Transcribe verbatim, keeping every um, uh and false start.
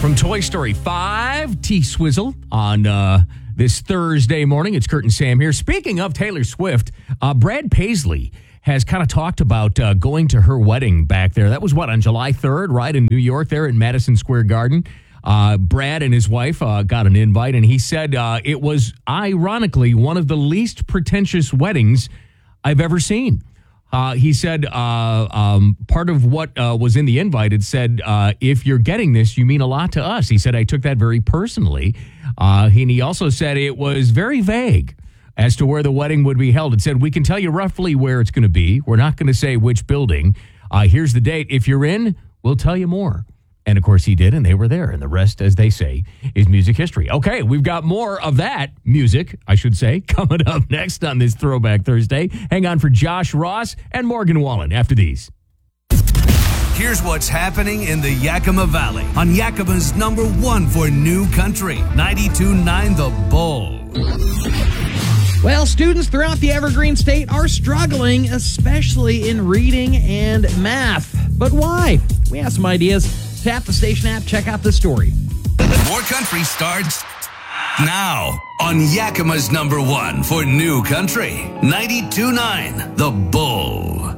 From Toy Story five, T-Swizzle on uh, this Thursday morning. It's Kurt and Sam here. Speaking of Taylor Swift, uh, Brad Paisley has kind of talked about uh, going to her wedding back there. That was, what, on July third, right, in New York there in Madison Square Garden. Uh, Brad and his wife uh, got an invite, and he said uh, it was, ironically, one of the least pretentious weddings I've ever seen. Uh, he said uh, um, part of what uh, was in the invite, it said, uh, if you're getting this, you mean a lot to us. He said, I took that very personally. Uh, and he also said it was very vague as to where the wedding would be held. It said, we can tell you roughly where it's going to be. We're not going to say which building. Uh, here's the date. If you're in, we'll tell you more. And, of course, he did, and they were there. And the rest, as they say, is music history. Okay, we've got more of that music, I should say, coming up next on this Throwback Thursday. Hang on for Josh Ross and Morgan Wallen after these. Here's what's happening in the Yakima Valley on Yakima's number one for new country, ninety-two point nine The Bull. Well, students throughout the Evergreen State are struggling, especially in reading and math. But why? We have some ideas. Tap the station app, check out the story. More country starts now on Yakima's number one for new country, ninety-two point nine The Bull.